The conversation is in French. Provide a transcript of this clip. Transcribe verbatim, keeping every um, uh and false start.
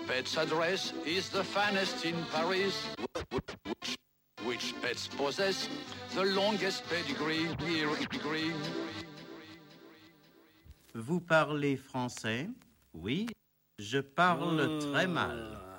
pet's address is the finest in Paris. Which, which pets possess the longest pedigree here in Green? Vous parlez français? Oui, je parle très mal.